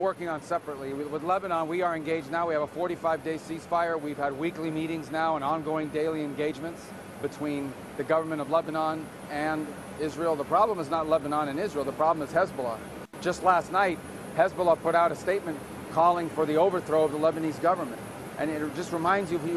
Working on separately. With Lebanon, we are engaged now. We have a 45-day ceasefire. We've had weekly meetings now and ongoing daily engagements between the government of Lebanon and Israel. The problem is not Lebanon and Israel. The problem is Hezbollah. Just last night, Hezbollah put out a statement calling for the overthrow of the Lebanese government. And it just reminds you